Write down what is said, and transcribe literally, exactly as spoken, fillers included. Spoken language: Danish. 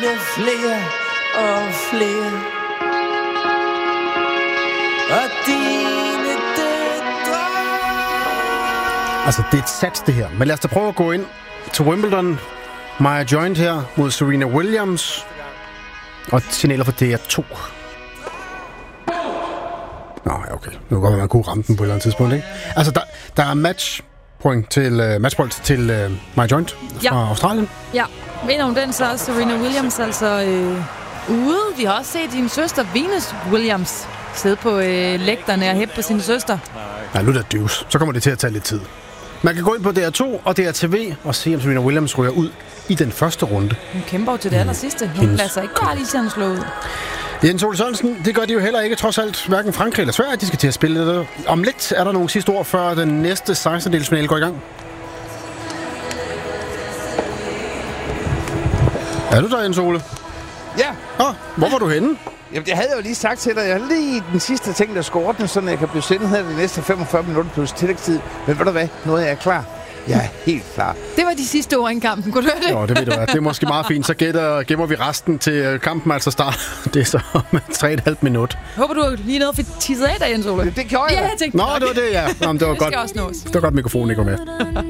bliver flere og flere. Og dine døtre. Altså, det er et sats, det her. Men lad os da prøve at gå ind til Wimbledon. Maya Joint her mod Serena Williams. Og signaler for D R to. Nå, ja, okay. Nu kan godt, man kunne ramme den på et eller andet tidspunkt, ikke? Altså, der, der er matchpoint til, uh, matchbold til uh, Maya Joint fra Ja. Australien. Ja, vinder hun den, så er Serena Williams altså øh, ude. Vi har også set din søster Venus Williams sidde på øh, lægterne og hæppe på sin søster. Ja, nu er der deuce. Så kommer det til at tage lidt tid. Man kan gå ind på D R to og D R T V og se, om Serena Williams ryger ud i den første runde. Hun kæmper jo til det aller sidste. Hun Hendes- lader sig ikke bare lige sådan slå ud. Jens Ole Sørensen, det gør de jo heller ikke, trods alt, hverken Frankrig eller Sverige, de skal til at spille det. Om lidt er der nogle sidste ord, før den næste sekstendedelsfinale går i gang. Er du der, Jens Ole? Ja, Åh, hvor var du henne? jamen, jeg havde jo lige sagt til dig, jeg har lige den sidste ting, der skal ordnes, så jeg kan blive sendt her de næste femogfyrre minutter plus tillægstid. Men ved du hvad? Nu er jeg klar. Jeg er helt klar. Det var de sidste ord i kampen. Kunne du høre det? Jo, det ved du hvad. Det er måske meget fint. Så gætter, gemmer vi resten til kampen, altså start. Det er så om tre og et halvt minut. Håber du lige noget for tisset af dig, Jens Ole. Det, det gjorde jeg Ja, da. jeg tænkte Nå, nok. det var det, ja. Nå, men det var Det godt. skal også nås. Det var godt, mikrofonen ikke var med.